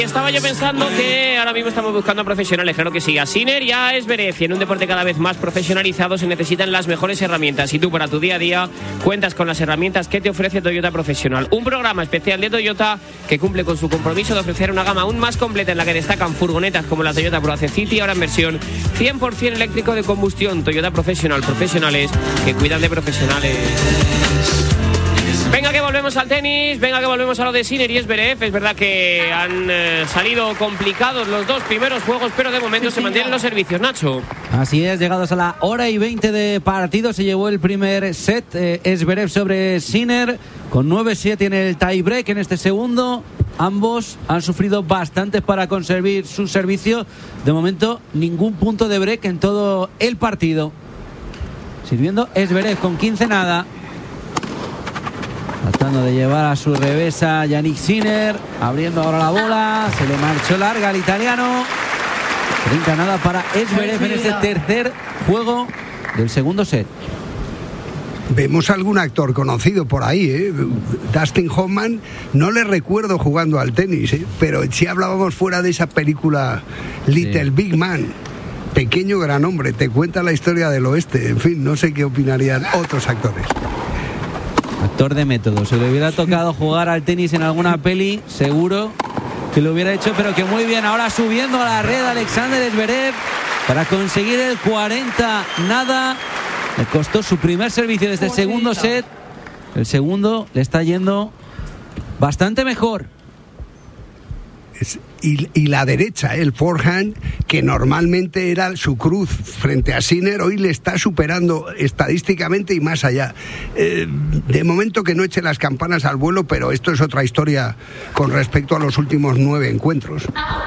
Estaba yo pensando que ahora mismo estamos buscando a profesionales, claro que sí, a Sinner y a Zverev, y en un deporte cada vez más profesionalizado se necesitan las mejores herramientas, y tú para tu día a día cuentas con las herramientas que te ofrece Toyota Profesional, un programa especial de Toyota que cumple con su compromiso de ofrecer una gama aún más completa en la que destacan furgonetas como la Toyota Pro City, ahora en versión 100% eléctrico de combustión. Toyota Profesional, profesionales que cuidan de profesionales. Venga que volvemos al tenis, venga que volvemos a lo de Sinner y Zverev. Es verdad que han salido complicados los dos primeros juegos, pero de momento se mantienen los servicios, Nacho. Así es, llegados a la hora y 20 de partido, se llevó el primer set, Zverev sobre Sinner, con 9-7 en el tiebreak. En este segundo, ambos han sufrido bastante para conseguir su servicio. De momento, ningún punto de break en todo el partido. Sirviendo Zverev con 15 nada. Tratando de llevar a su revés a Jannik Sinner, abriendo ahora la bola, se le marchó larga al italiano. 30 nada para Zverev en este tercer juego del segundo set. Vemos algún actor conocido por ahí, ¿eh? Dustin Hoffman, no le recuerdo jugando al tenis, ¿eh? Pero sí hablábamos fuera de esa película Little Big Man. Pequeño gran hombre, te cuenta la historia del oeste. En fin, no sé qué opinarían otros actores. Actor de método. Si le hubiera tocado jugar al tenis en alguna peli, seguro que lo hubiera hecho, pero que muy bien. Ahora subiendo a la red Alexander Zverev para conseguir el 40 nada. Le costó su primer servicio de este segundo set. El segundo le está yendo bastante mejor. Y la derecha, el forehand, que normalmente era su cruz frente a Sinner, hoy le está superando estadísticamente y más allá. De momento que no eche las campanas al vuelo, pero esto es otra historia con respecto a los últimos 9 encuentros.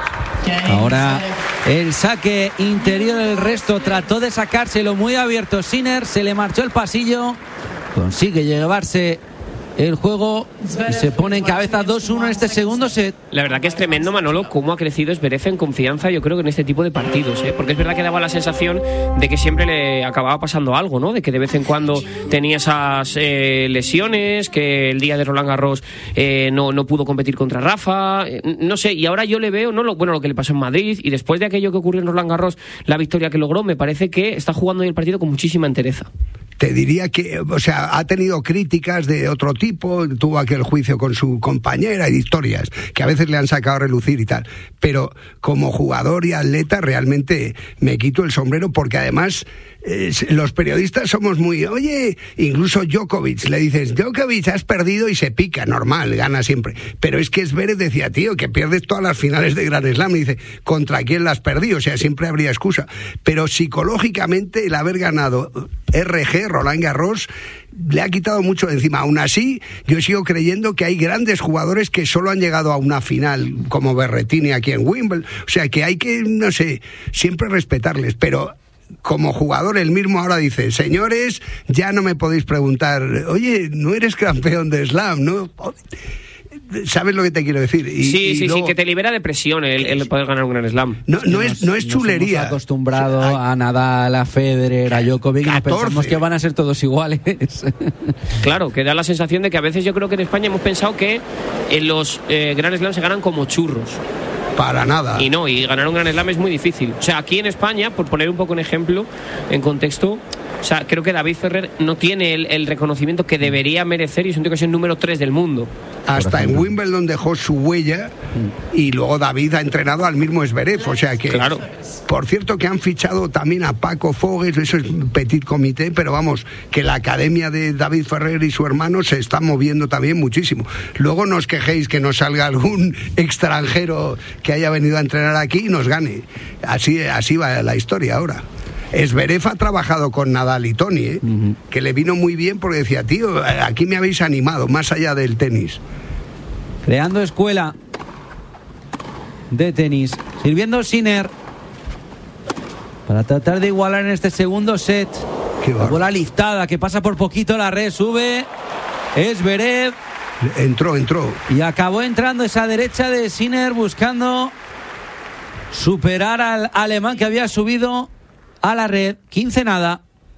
Ahora el saque interior del resto, trató de sacárselo muy abierto Sinner, se le marchó el pasillo, consigue llevarse el juego y se pone en cabeza 2-1 en este segundo set. La verdad que es tremendo, Manolo, cómo ha crecido Zverev en confianza, yo creo que en este tipo de partidos, ¿eh? Porque es verdad que daba la sensación de que siempre le acababa pasando algo, ¿no? De que de vez en cuando tenía esas lesiones, que el día de Roland Garros no pudo competir contra Rafa, no sé, y ahora yo le veo, lo que le pasó en Madrid, y después de aquello que ocurrió en Roland Garros, la victoria que logró, me parece que está jugando el partido con muchísima entereza. Te diría que, o sea, ha tenido críticas de otro tipo, tuvo aquel juicio con su compañera y historias que a veces le han sacado a relucir y tal, pero como jugador y atleta realmente me quito el sombrero, porque además los periodistas somos muy, oye, incluso Djokovic, le dices, Djokovic, has perdido, y se pica, normal, gana siempre, pero es que Zverev decía, tío, que pierdes todas las finales de Grand Slam, y dice, ¿contra quién las perdí? O sea, siempre habría excusa, pero psicológicamente el haber ganado Roland Garros le ha quitado mucho de encima. Aún así, yo sigo creyendo que hay grandes jugadores que solo han llegado a una final, como Berrettini aquí en Wimbledon, o sea, que hay que, no sé, siempre respetarles, pero como jugador él mismo ahora dice, señores, ya no me podéis preguntar, oye, no eres campeón de Slam, ¿no? ¿Sabes lo que te quiero decir? Sí, que te libera de presión el poder ganar un Grand Slam. No es chulería. Nos hemos acostumbrado a Nadal, a Federer, a Djokovic, y pensamos que van a ser todos iguales. Claro, que da la sensación de que a veces yo creo que en España hemos pensado que en los Grand Slam se ganan como churros. Para nada. Y ganar un Grand Slam es muy difícil. O sea, aquí en España, por poner un poco un ejemplo, en contexto, o sea, creo que David Ferrer no tiene el reconocimiento que debería merecer, y es un tío que es el número 3 del mundo. Hasta en Wimbledon dejó su huella, y luego David ha entrenado al mismo Zverev, o sea que... Claro. Por cierto que han fichado también a Paco Fogues, eso es un petit comité, pero vamos, que la academia de David Ferrer y su hermano se está moviendo también muchísimo. Luego no os quejéis que nos salga algún extranjero que haya venido a entrenar aquí y nos gane. Así va la historia ahora. Zverev ha trabajado con Nadal y Toni, que le vino muy bien porque decía, tío, aquí me habéis animado, más allá del tenis. Creando escuela de tenis. Sirviendo Sinner para tratar de igualar en este segundo set. La bola liftada que pasa por poquito la red, sube Zverev. Entró. Y acabó entrando esa derecha de Sinner buscando superar al alemán que había subido a la red. 15 nada.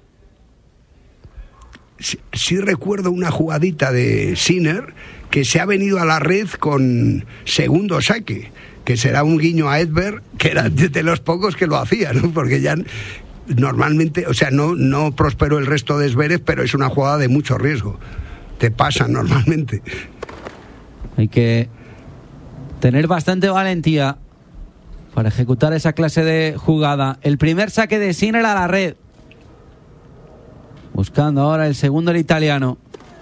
Sí recuerdo una jugadita de Sinner que se ha venido a la red con segundo saque. que será un guiño a Edberg, que era de los pocos que lo hacía, ¿no? Porque ya normalmente, o sea, no prosperó el resto de Zverev, pero es una jugada de mucho riesgo. Te pasa normalmente. Hay que tener bastante valentía para ejecutar esa clase de jugada. El primer saque de Sinner a la red. Buscando ahora el segundo el italiano.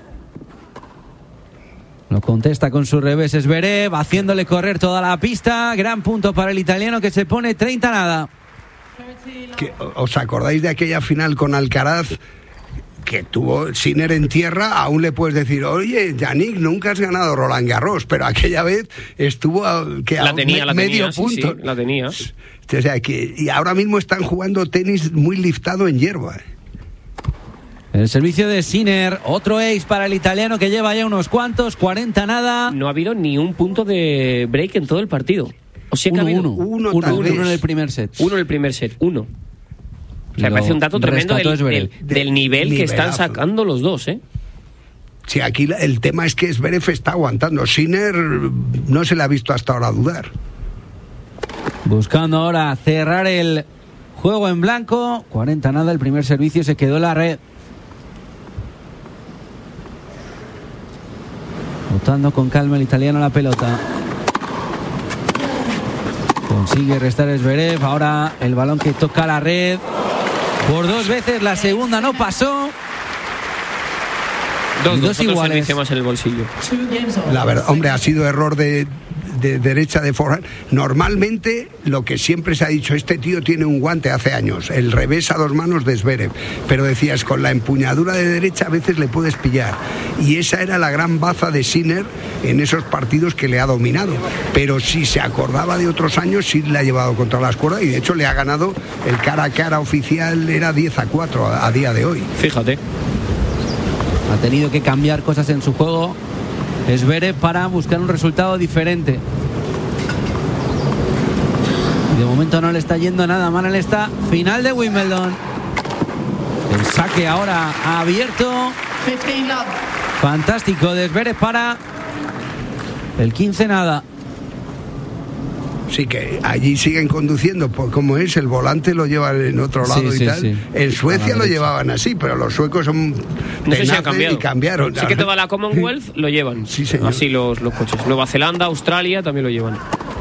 Lo contesta con su revés Zverev, haciéndole correr toda la pista. Gran punto para el italiano, que se pone 30-nada. ¿Os acordáis de aquella final con Alcaraz que tuvo Sinner en tierra? Aún le puedes decir, oye, Yannick, nunca has ganado Roland Garros, pero aquella vez estuvo medio punto. Sí, la tenía. O sea, y ahora mismo están jugando tenis muy liftado en hierba. El servicio de Sinner, otro ace para el italiano, que lleva ya unos cuantos, 40-nada. No ha habido ni un punto de break en todo el partido. O sea que ha habido uno en el primer set. Uno en el primer set, uno. O sea, me parece un dato tremendo del nivel que están sacando los dos, ¿eh? Sí, aquí el tema es que Zverev está aguantando. Sinner no se le ha visto hasta ahora dudar. Buscando ahora cerrar el juego en blanco. 40-nada, el primer servicio se quedó en la red. Botando con calma el italiano la pelota. Consigue restar Zverev. Ahora el balón que toca la red. Por dos veces, la segunda no pasó. Dos iguales. Más en el bolsillo. La verdad, hombre, ha sido error de derecha de forehand. Normalmente, lo que siempre se ha dicho, este tío tiene un guante hace años, el revés a dos manos de Zverev. Pero decías, con la empuñadura de derecha a veces le puedes pillar. Y esa era la gran baza de Sinner en esos partidos que le ha dominado. Pero si se acordaba de otros años, sí le ha llevado contra las cuerdas y de hecho le ha ganado el cara a cara oficial, era 10-4 a día de hoy. Fíjate. Ha tenido que cambiar cosas en su juego Zverev para buscar un resultado diferente. De momento no le está yendo nada mal en esta final de Wimbledon. El saque ahora abierto. Fantástico de Zverev para el 15-nada. Sí, que allí siguen conduciendo como es, el volante lo llevan en otro lado y tal. Sí. En Suecia lo llevaban así, pero los suecos son no sé si han cambiado. Y cambiaron. Sí que toda la Commonwealth lo llevan. Sí, señor. Así los coches. Nueva Zelanda, Australia también lo llevan.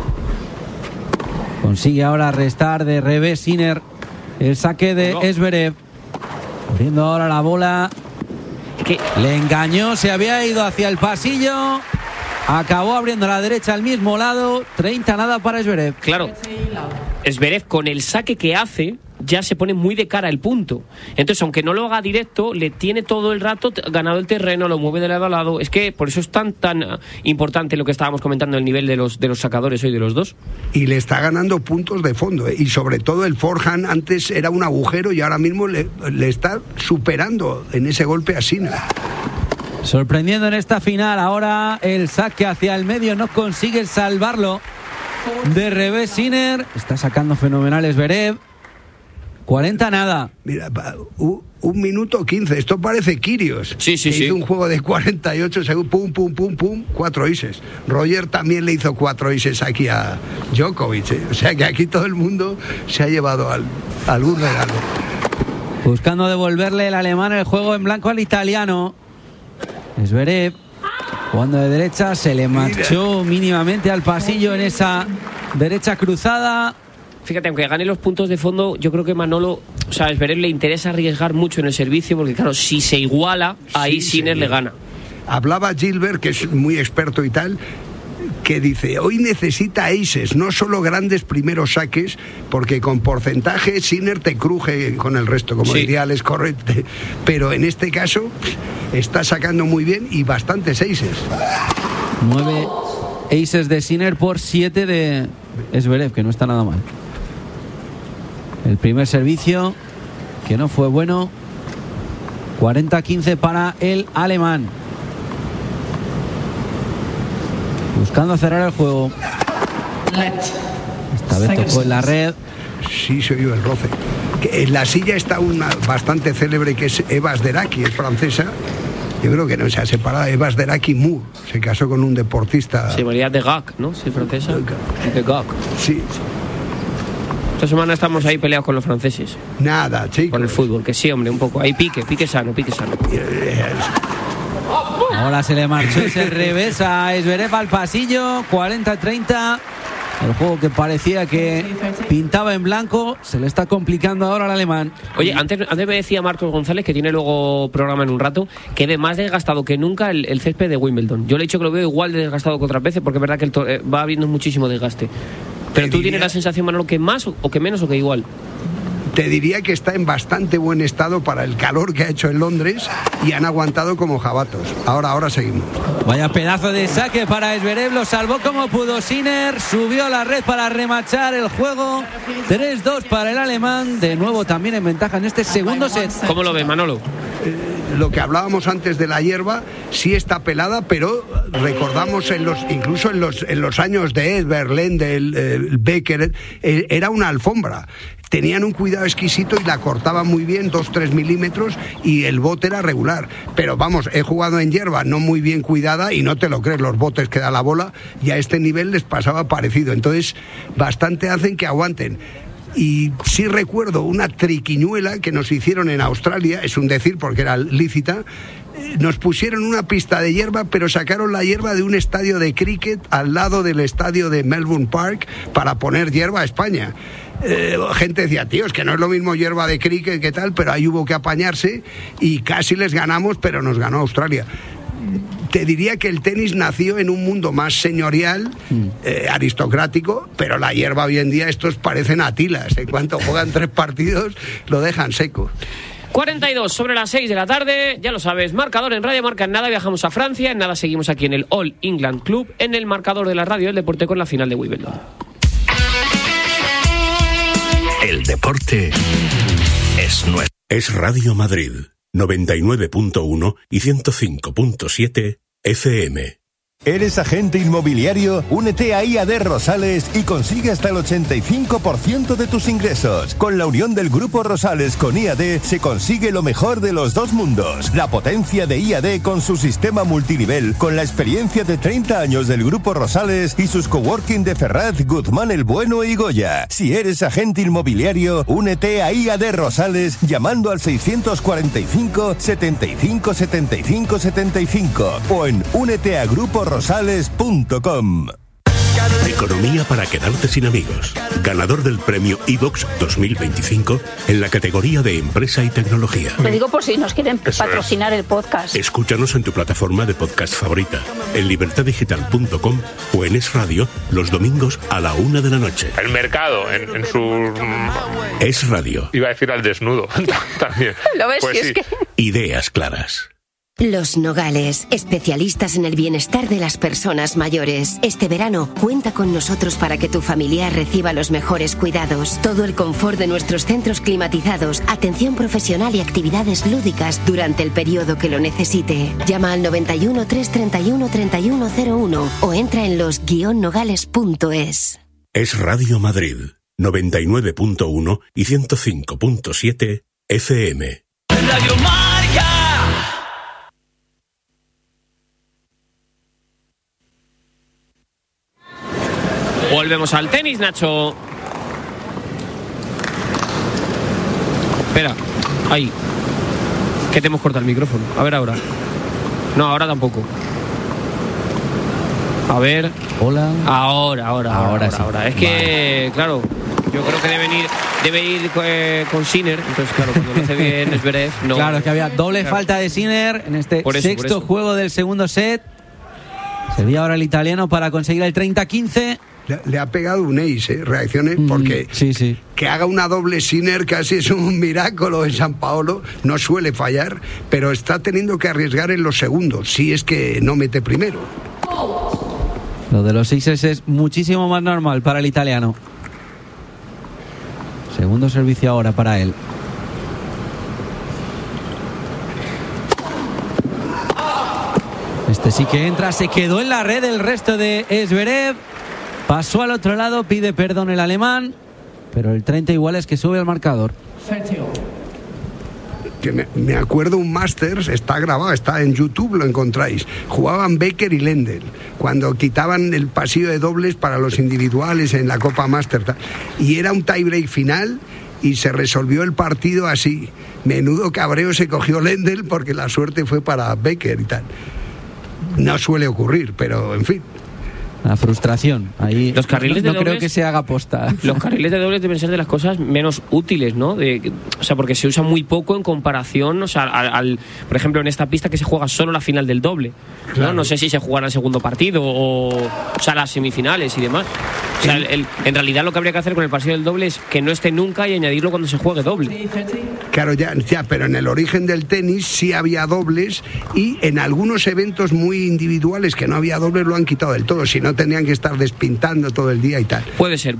Consigue ahora restar de revés Sinner el saque de Zverev. Abriendo ahora la bola. ¿Qué? Le engañó, se había ido hacia el pasillo. Acabó abriendo a la derecha al mismo lado. 30-nada para Zverev. Claro, Zverev con el saque que hace ya se pone muy de cara el punto. Entonces, aunque no lo haga directo, le tiene todo el rato ganado el terreno, lo mueve de lado a lado. Es que por eso es tan importante lo que estábamos comentando, el nivel de los sacadores hoy de los dos. Y le está ganando puntos de fondo, y sobre todo el forehand antes era un agujero y ahora mismo le está superando en ese golpe a Sinner. Sorprendiendo en esta final. Ahora el saque hacia el medio, no consigue salvarlo. De revés Sinner. Está sacando fenomenal Zverev. 40-nada. Mira, 1 minuto 15. Esto parece Kyrgios. Sí. Hizo un juego de 48 segundos. Pum. 4 aces. Roger también le hizo 4 aces aquí a Djokovic. O sea que aquí todo el mundo se ha llevado algún regalo. Buscando devolverle el alemán el juego en blanco al italiano. Zverev jugando de derecha, se le marchó mínimamente al pasillo en esa derecha cruzada. Fíjate, aunque gane los puntos de fondo, yo creo que Manolo, o sea, a Zverev le interesa arriesgar mucho en el servicio, porque claro, si se iguala, ahí Sinner le gana. Hablaba Gilbert, que es muy experto y tal, que dice, hoy necesita aces, no solo grandes primeros saques, porque con porcentaje Sinner te cruje con el resto, como diría Alex Correte, pero en este caso está sacando muy bien y bastantes aces. 9 aces de Sinner por 7 de Zverev, que no está nada mal. El primer servicio, que no fue bueno. 40-15 para el alemán. Buscando cerrar el juego. Esta vez tocó en la red. Sí, se oyó el roce. En la silla está una bastante célebre, que es Eva Sderaki, es francesa, Yo creo que no se ha separado. Eva Sderaki Moore se casó con un deportista. Sí, María de Gac, ¿no? Sí, francesa. De Gac. Sí. Esta semana estamos ahí peleados con los franceses. Nada, chicos. Con el fútbol, que sí, hombre, un poco. Ahí pique sano. Ahora se le marchó ese revés a Zverev al pasillo, 40-30. El juego que parecía que pintaba en blanco se le está complicando ahora al alemán. Oye, antes me decía Marcos González, que tiene luego programa en un rato, que ve más desgastado que nunca el césped de Wimbledon. Yo le he dicho que lo veo igual de desgastado que otras veces, porque es verdad que va habiendo muchísimo desgaste. Pero tú tienes la sensación, Manolo, que más o que menos o que igual. Te diría que está en bastante buen estado para el calor que ha hecho en Londres y han aguantado como jabatos. Ahora seguimos. Vaya pedazo de saque para Zverev, lo salvó como pudo Sinner, subió a la red para remachar el juego. 3-2 para el alemán, de nuevo también en ventaja en este segundo set. ¿Cómo lo ves, Manolo? Lo que hablábamos antes de la hierba sí está pelada, pero recordamos incluso en los años de Edberlen, del Becker, era una alfombra. Tenían un cuidado exquisito y la cortaban muy bien, 2-3 milímetros, y el bote era regular. Pero vamos, he jugado en hierba no muy bien cuidada y no te lo crees, los botes que da la bola, y a este nivel les pasaba parecido. Entonces, bastante hacen que aguanten. Y sí recuerdo una triquiñuela que nos hicieron en Australia, es un decir porque era lícita. Nos pusieron una pista de hierba, pero sacaron la hierba de un estadio de cricket al lado del estadio de Melbourne Park para poner hierba a España. Gente decía, tío, es que no es lo mismo hierba de cricket que tal, pero ahí hubo que apañarse y casi les ganamos, pero nos ganó Australia. Te diría que el tenis nació en un mundo más señorial, aristocrático, pero la hierba hoy en día, estos parecen atilas. En cuanto juegan 3 partidos, lo dejan seco. 42 sobre las 6 de la tarde, ya lo sabes, marcador en Radio Marca. En nada viajamos a Francia, en nada seguimos aquí en el All England Club, en el marcador de la radio del deporte con la final de Wimbledon. El deporte es nuestro. Es Radio Madrid, 99.1 y 105.7 FM. ¿Eres agente inmobiliario? Únete a IAD Rosales y consigue hasta el 85% de tus ingresos. Con la unión del Grupo Rosales con IAD se consigue lo mejor de los dos mundos. La potencia de IAD con su sistema multinivel, con la experiencia de 30 años del Grupo Rosales y sus coworking de Ferraz, Guzmán el Bueno y Goya. Si eres agente inmobiliario, únete a IAD Rosales llamando al 645 75 75 75 o en úneteagruporosales.com. Economía para quedarte sin amigos. Ganador del premio iVox 2025 en la categoría de empresa y tecnología. Lo digo por si nos quieren patrocinar el podcast. Escúchanos en tu plataforma de podcast favorita, en libertadigital.com o en Es Radio los domingos a la 1 de la noche. El mercado en su... Es Radio. Iba a decir al desnudo también. ¿Lo ves? Pues si sí. es que... Ideas claras. Los Nogales, especialistas en el bienestar de las personas mayores. Este verano, cuenta con nosotros para que tu familiar reciba los mejores cuidados. Todo el confort de nuestros centros climatizados, atención profesional y actividades lúdicas durante el periodo que lo necesite. Llama al 91 331 3101 o entra en los-nogales.es. Es Radio Madrid, 99.1 y 105.7 FM. Radio Marca. Volvemos al tenis, Nacho. Espera, ahí. Que te hemos cortado el micrófono. A ver ahora. No, ahora tampoco. A ver. Hola. Ahora sí. Es que, claro, yo creo que debe ir con Sinner. Entonces, claro, cuando lo hace bien Zverev, no. Claro, es que había doble falta de Sinner en este sexto juego del segundo set. Servía ahora el italiano para conseguir el 30-15. Le ha pegado un ace, reacciones, porque sí. Que haga una doble Sinner casi es un milagro en San Paolo, no suele fallar, pero está teniendo que arriesgar en los segundos, si es que no mete primero. Lo de los aces es muchísimo más normal para el italiano. Segundo servicio ahora para él. Este sí que entra, se quedó en la red el resto de Zverev. Pasó al otro lado, pide perdón el alemán, pero el 30 igual es que sube al marcador. que me acuerdo un Masters, está grabado, está en YouTube, lo encontráis. Jugaban Becker y Lendl, cuando quitaban el pasillo de dobles para los individuales en la Copa Masters. Y era un tiebreak final y se resolvió el partido así. Menudo cabreo se cogió Lendl porque la suerte fue para Becker y tal. No suele ocurrir, pero en fin. La frustración. Ahí los carriles de dobles, creo que se haga posta. Los carriles de dobles deben ser de las cosas menos útiles, ¿no? O sea, porque se usa muy poco en comparación, o sea, por ejemplo, en esta pista que se juega solo la final del doble. Claro. No sé si se jugará el segundo partido o sea, las semifinales y demás. O sea, en realidad lo que habría que hacer con el pasillo del doble es que no esté nunca y añadirlo cuando se juegue doble. Claro, ya, pero en el origen del tenis sí había dobles y en algunos eventos muy individuales que no había dobles lo han quitado del todo, si no tenían que estar despintando todo el día y tal. Puede ser.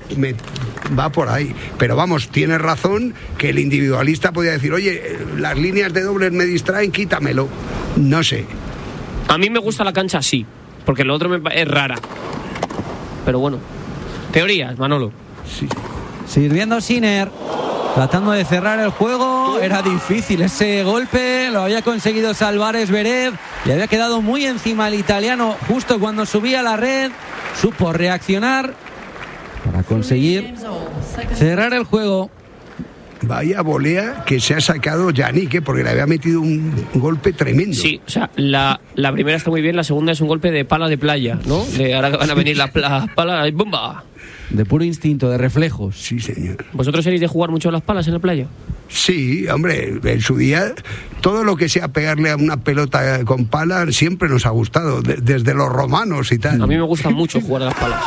Va por ahí. Pero vamos, tienes razón que el individualista podía decir, oye, las líneas de dobles me distraen, quítamelo. No sé. A mí me gusta la cancha así, porque lo otro es rara. Pero bueno, teorías, Manolo. Sí. Sirviendo Sinner, tratando de cerrar el juego. Era difícil ese golpe, lo había conseguido salvar Zverev. Le había quedado muy encima el italiano justo cuando subía a la red. Supo reaccionar para conseguir cerrar el juego. Vaya volea que se ha sacado Yannick, porque le había metido un golpe tremendo. Sí, o sea, la primera está muy bien, la segunda es un golpe de pala de playa, ¿no? Ahora van a venir las palas, ¡bomba! De puro instinto, de reflejos. Sí, señor. ¿Vosotros seréis de jugar mucho las palas en la playa? Sí, hombre, en su día todo lo que sea pegarle a una pelota con pala siempre nos ha gustado, desde los romanos y tal. A mí me gusta mucho jugar a las palas.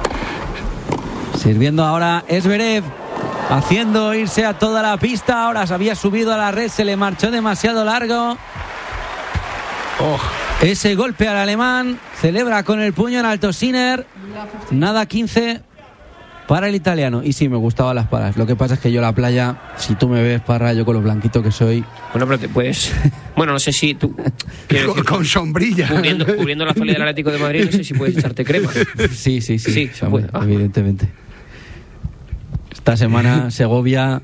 Sirviendo ahora Zverev, haciendo irse a toda la pista. Ahora se había subido a la red, se le marchó demasiado largo. Ese golpe al alemán. Celebra con el puño en alto Sinner. Nada 15 para el italiano. Y sí, me gustaban las palas. Lo que pasa es que yo la playa, si tú me ves, Parra, yo con lo blanquito que soy. Bueno, pero te puedes. Bueno, no sé si tú. Con sombrilla. Cubriendo la falda del Atlético de Madrid, no sé si puedes echarte crema. Sí, se puede. Evidentemente. Esta semana Segovia.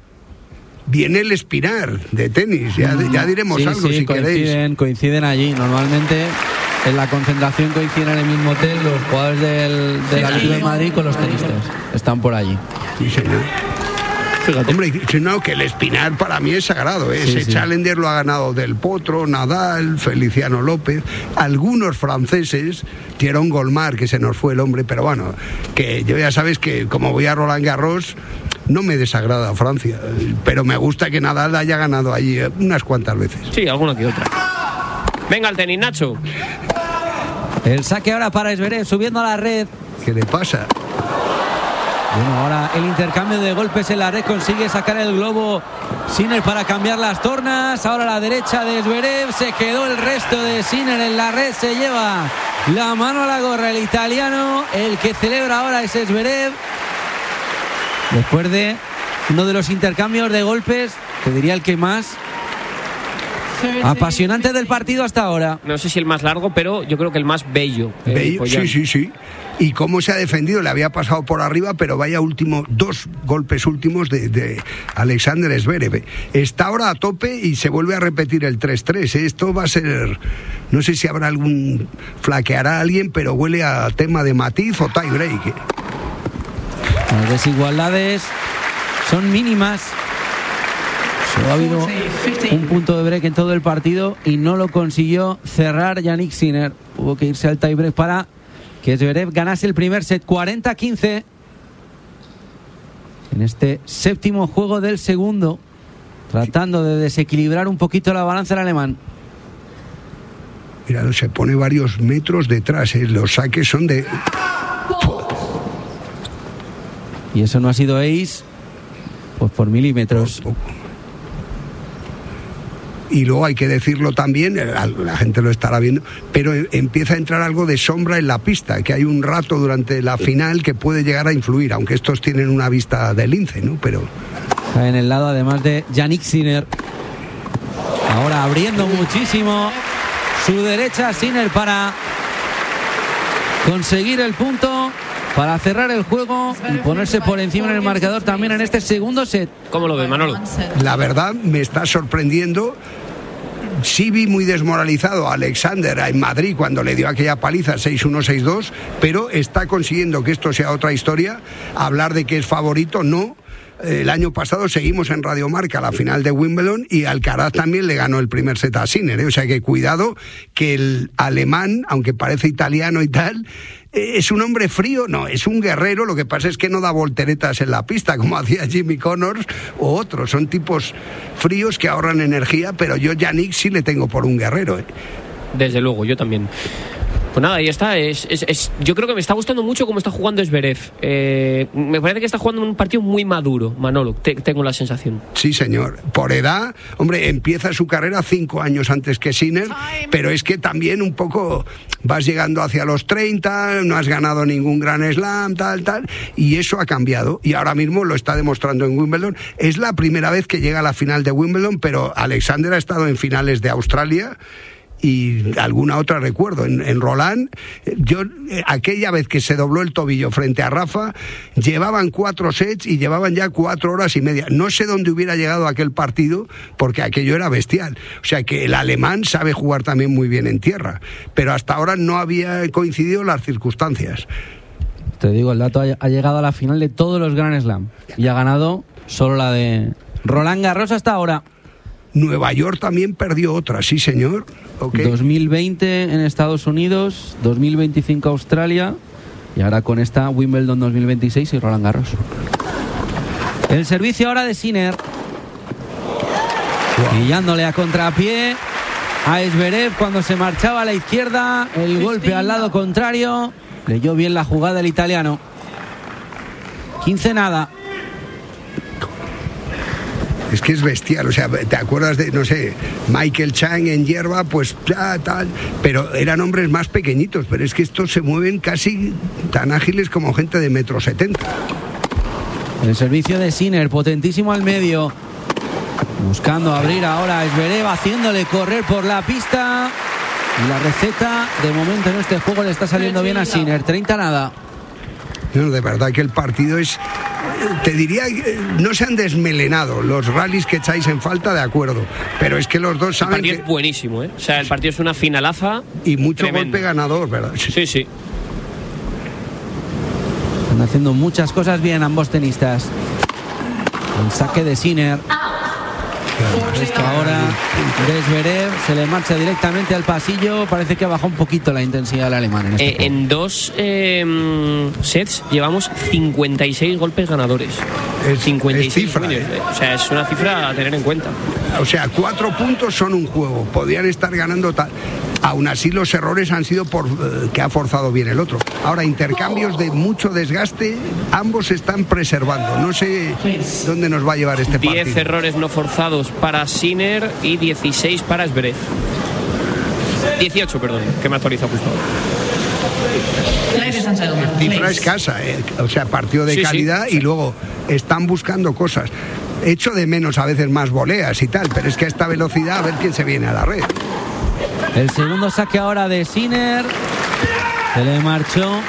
Viene el Espinar de tenis, ya diremos algo si queréis. Coinciden allí. Normalmente en la concentración coinciden en el mismo hotel los jugadores del Atlético de Madrid con los tenistas. Están por allí. Sí, señor. Fíjate. Hombre, no, que el Espinar para mí es sagrado. Ese Challenger lo ha ganado Del Potro, Nadal, Feliciano López, algunos franceses, Thierry Golmar, que se nos fue el hombre, pero bueno, que yo ya sabes que como voy a Roland Garros, no me desagrada Francia, pero me gusta que Nadal haya ganado allí unas cuantas veces. Sí, alguna que otra. Venga, el tenis, Nacho. El saque ahora para Zverev, subiendo a la red. ¿Qué le pasa? Bueno, ahora el intercambio de golpes en la red, consigue sacar el globo Sinner para cambiar las tornas. Ahora a la derecha de Zverev, se quedó el resto de Sinner en la red, se lleva la mano a la gorra el italiano. El que celebra ahora es Zverev. Después de uno de los intercambios de golpes, te diría el que más apasionante del partido hasta ahora. No sé si el más largo, pero yo creo que el más bello. Sí. Y cómo se ha defendido, le había pasado por arriba, pero vaya dos golpes últimos de Alexander Zverev. Está ahora a tope y se vuelve a repetir el 3-3. Esto va a ser, no sé si habrá flaqueará a alguien, pero huele a tema de matiz o tie break. Las desigualdades son mínimas. Solo ha habido un punto de break en todo el partido y no lo consiguió cerrar Yannick Sinner. Hubo que irse al tiebreak para que Zverev ganase el primer set 40-15 en este séptimo juego del segundo, tratando de desequilibrar un poquito la balanza el alemán. Mira, se pone varios metros detrás, los saques son de... Y eso no ha sido ace, pues por milímetros. Y luego hay que decirlo también, la gente lo estará viendo, pero empieza a entrar algo de sombra en la pista, que hay un rato durante la final que puede llegar a influir, aunque estos tienen una vista de lince, ¿no? Pero en el lado además de Yannick Sinner. Ahora abriendo muchísimo su derecha Sinner para conseguir el punto. para cerrar el juego y ponerse por encima en el marcador también en este segundo set. ¿Cómo lo ves, Manolo? La verdad me está sorprendiendo. Sí vi muy desmoralizado a Alexander en Madrid cuando le dio aquella paliza 6-1, 6-2, pero está consiguiendo que esto sea otra historia. Hablar de que es favorito, no. El año pasado seguimos en Radio Marca la final de Wimbledon y Alcaraz también le ganó el primer set a Sinner, ¿eh? O sea que cuidado, que el alemán, aunque parece italiano y tal, ¿es un hombre frío? No, es un guerrero. Lo que pasa es que no da volteretas en la pista como hacía Jimmy Connors o otros. Son tipos fríos que ahorran energía, pero yo Yannick sí le tengo por un guerrero, ¿eh? Desde luego, yo también. Pues nada, ahí está. Yo creo que me está gustando mucho cómo está jugando Zverev. Me parece que está jugando un partido muy maduro, Manolo. Tengo la sensación. Sí, señor. Por edad, hombre, empieza su carrera 5 años antes que Sinner, pero es que también un poco vas llegando hacia los 30, no has ganado ningún Grand Slam, tal, y eso ha cambiado. Y ahora mismo lo está demostrando en Wimbledon. Es la primera vez que llega a la final de Wimbledon, pero Alexander ha estado en finales de Australia y alguna otra recuerdo en Roland. Yo aquella vez que se dobló el tobillo frente a Rafa, llevaban 4 sets y llevaban ya 4 horas y media. No sé dónde hubiera llegado aquel partido porque aquello era bestial. O sea que el alemán sabe jugar también muy bien en tierra, pero hasta ahora no había coincidido las circunstancias. Te digo, el dato ha llegado a la final de todos los Grand Slam y ha ganado solo la de Roland Garros hasta ahora. Nueva York también perdió otra, sí señor. Okay. 2020 en Estados Unidos, 2025 Australia y ahora con esta Wimbledon 2026 y Roland Garros. El servicio ahora de Sinner. Pillándole a contrapié a Zverev cuando se marchaba a la izquierda. El golpe al lado contrario. Leyó bien la jugada el italiano. 15 nada. Es que es bestial, o sea, ¿te acuerdas de, no sé, Michael Chang en hierba? Pues tal, pero eran hombres más pequeñitos, pero es que estos se mueven casi tan ágiles como gente de 1,70 m. El servicio de Sinner, potentísimo al medio, buscando abrir ahora a Zverev, haciéndole correr por la pista, y la receta de momento en este juego le está saliendo bien a Sinner. 30 nada. No, de verdad que el partido es, te diría, no se han desmelenado los rallies que echáis en falta, de acuerdo, pero es que los dos saben que... El partido es buenísimo, ¿eh? O sea, el partido es una finalaza y mucho tremendo. Golpe ganador, ¿verdad? Sí. Están haciendo muchas cosas bien ambos tenistas. El saque de Sinner. Esto ahora de Zverev se le marcha directamente al pasillo. Parece que ha bajado un poquito la intensidad del alemán. En 2 sets llevamos 56 golpes ganadores. 56 cifra, millones, O sea, es una cifra a tener en cuenta. O sea, 4 puntos son un juego. Podrían estar ganando tal. Aún así los errores han sido por que ha forzado bien el otro. Ahora, intercambios de mucho desgaste, ambos se están preservando. No sé dónde nos va a llevar este partido. 10 errores no forzados para Sinner y 16 para Zverev. 18, perdón, que me actualiza justo ahora. Cifra escasa, o sea, partido de calidad y luego están buscando cosas. Echo de menos a veces más voleas y tal, pero es que a esta velocidad a ver quién se viene a la red. El segundo saque ahora de Sinner. Se le marchó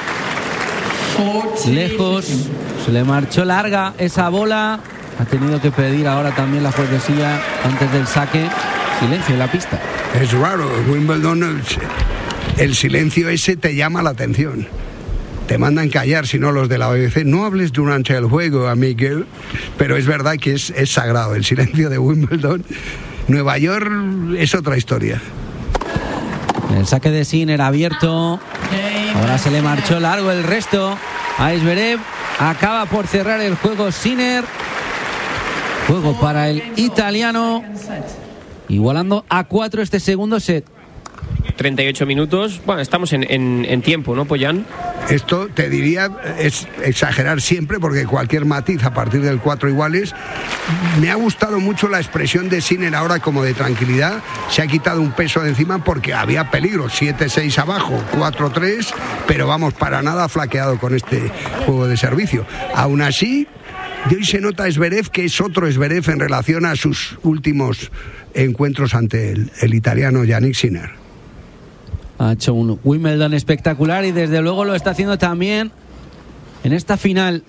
lejos, se le marchó larga esa bola. Ha tenido que pedir ahora también la juezecilla antes del saque silencio en la pista. Es raro, Wimbledon, el silencio ese te llama la atención. Te mandan callar, si no los de la BBC. No hables durante el juego, amigo. Pero es verdad que es sagrado el silencio de Wimbledon. Nueva York es otra historia. El saque de Sinner abierto. Ahora se le marchó largo el resto a Zverev. Acaba por cerrar el juego Sinner. Juego para el italiano. Igualando a 4 este segundo set. 38 minutos. Bueno, estamos en tiempo, ¿no, Pollán? Esto, te diría, es exagerar siempre, porque cualquier matiz a partir del 4 iguales. Me ha gustado mucho la expresión de Sinner ahora, como de tranquilidad. Se ha quitado un peso de encima porque había peligro. 7-6 abajo, 4-3, pero vamos, para nada flaqueado con este juego de servicio. Aún así, de hoy se nota Zverev, que es otro Zverev en relación a sus últimos encuentros ante el italiano Yannick Sinner. Ha hecho un Wimbledon espectacular y desde luego lo está haciendo también en esta final.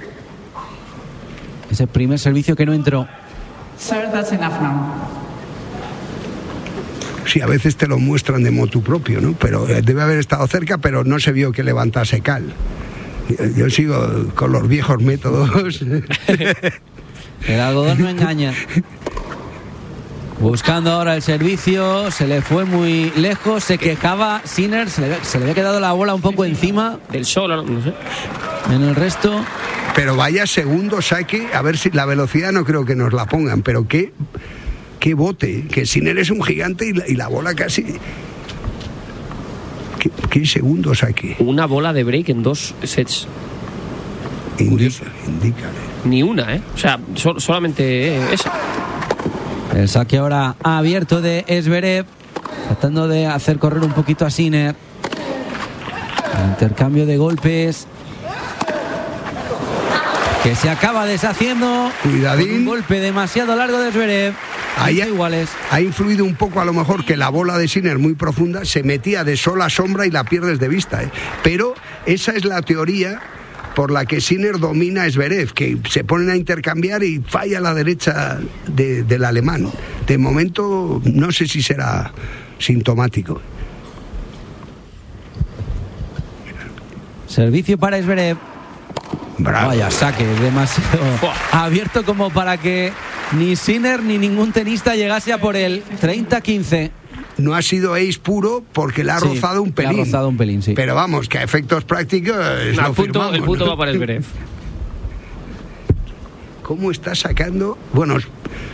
Ese primer servicio que no entró. Sir, that's enough now. Sí, a veces te lo muestran de motu propio, ¿no? Pero debe haber estado cerca, pero no se vio que levantase cal. Yo sigo con los viejos métodos. El algodón no engaña. Buscando ahora el servicio, se le fue muy lejos, se quejaba Sinner, se le había quedado la bola un poco encima. Del solo, no sé. En el resto. Pero vaya segundo saque, a ver si la velocidad no creo que nos la pongan, pero qué bote, que Sinner es un gigante y la bola casi... ¿Qué segundo saque? Una bola de break en 2 sets. Indica. Ni una, ¿eh? O sea, solamente esa. El saque ahora abierto de Zverev, tratando de hacer correr un poquito a Sinner. El intercambio de golpes que se acaba deshaciendo. Cuidadín. Un golpe demasiado largo de Zverev. Ahí iguales. Ha influido un poco a lo mejor que la bola de Sinner muy profunda se metía de sol a sombra y la pierdes de vista, ¿eh? Pero esa es la teoría por la que Sinner domina a Zverev, que se ponen a intercambiar y falla a la derecha del alemán. De momento no sé si será sintomático. Servicio para Zverev. Bravo. Vaya saque, demasiado abierto como para que ni Sinner ni ningún tenista llegase a por él. 30-15. No ha sido ace puro porque le ha rozado un pelín. Le ha rozado un pelín, sí. Pero vamos, que a efectos prácticos el punto va para Zverev. ¿Cómo está sacando? Bueno,